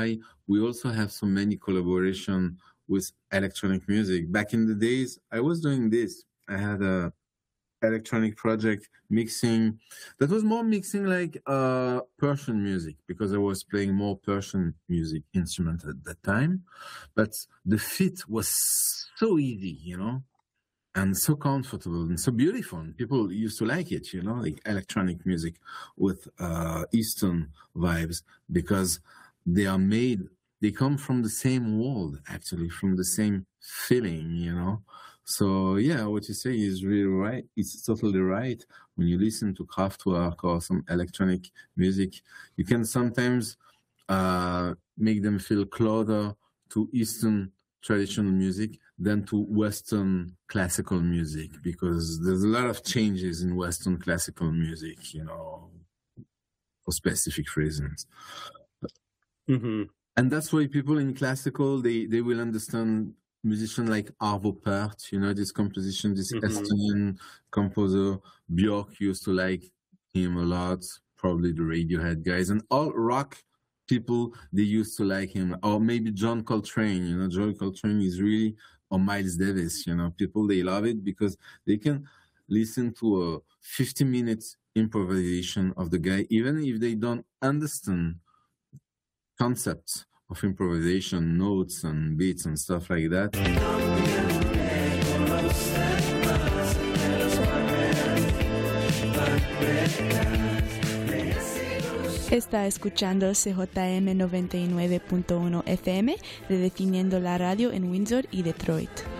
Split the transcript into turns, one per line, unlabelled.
why we also have so many collaboration with electronic music. Back in the days, I was doing this. I had a electronic project mixing that was more mixing like Persian music, because I was playing more Persian music instrument at that time. But the fit was so easy, and so comfortable and so beautiful. And people used to like it, like electronic music with Eastern vibes, because they come from the same world, actually, from the same feeling, So yeah, what you say is really right. It's totally right. When you listen to Kraftwerk or some electronic music, you can sometimes make them feel closer to Eastern traditional music than to Western classical music, because there's a lot of changes in Western classical music, for specific reasons.
Mm-hmm.
And that's why people in classical, they will understand musicians like Arvo Pärt, this composition, this Estonian composer. Björk used to like him a lot, probably the Radiohead guys, and all rock people, they used to like him. Or maybe John Coltrane, John Coltrane is really, or Miles Davis, people, they love it because they can listen to a 50-minute improvisation of the guy, even if they don't understand concepts of improvisation, notes and beats and stuff like that.
Está escuchando CJM 99.1 FM, redefiniendo la radio en Windsor y Detroit.